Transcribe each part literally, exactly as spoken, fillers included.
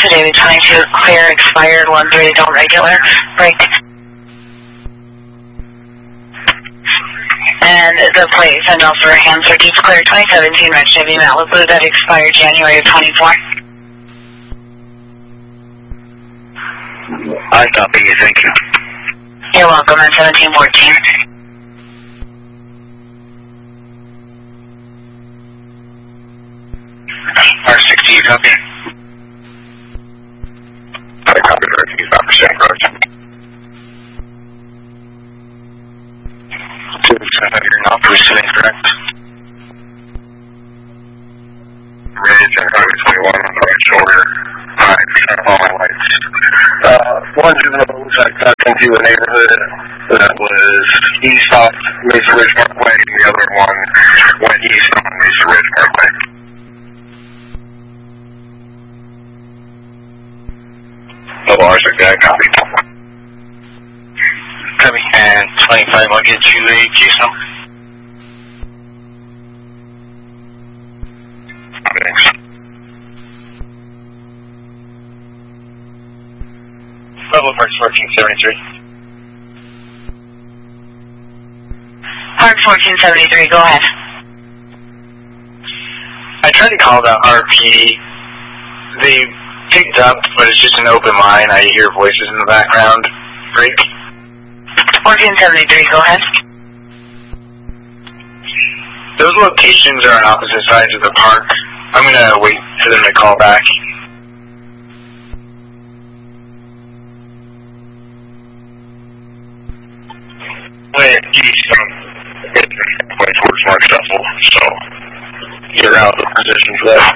David twenty-two, clear, expired, one three, don't regular, break. And the plate and also hands are deep clear, twenty seventeen Red Chevy Malibu that expired January of twenty-four. I copy you, thank you. You're welcome, and seventeen fourteen. R sixty, you copy? I copy, five percent approach. You're not pursuing, correct? Ready to twenty-one on the right shoulder. five percent all my lights. Uh, one juvenile was I got into a neighborhood that was east off Mesa Ridge Parkway, and the other one went east on Mesa Ridge Parkway. Double R six, I copy. Copy. And twenty-five, I'll get you a case number. Thanks. Level Parks fourteen seventy-three. Park fourteen seventy-three, go ahead. I tried to call the R P. They picked up, but it's just an open line. I hear voices in the background. Break. fourteen seventy-three, go ahead. Those locations are on opposite sides of the park. I'm going to wait for them to call back. Wait, east on way towards Mark Shuffle, so you're out of position for that.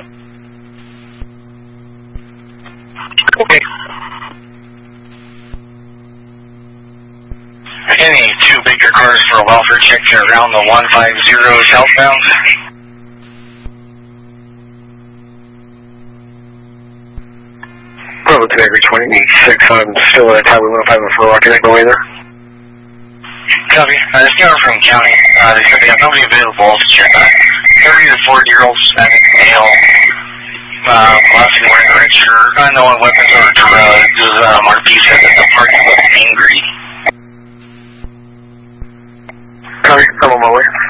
Okay. Any two bigger cars for a welfare check around the one five zero southbound. Bravo to every twenty-six, I'm still at Highway one oh five before I can go either. Copy. Uh, this guy from county, uh, they said they have nobody available to check that. thirty to forty year old Hispanic male, uh, last name wearing a red shirt, unknown weapons or drugs. Um, R P said that the party was angry. Copy, I'm on my way.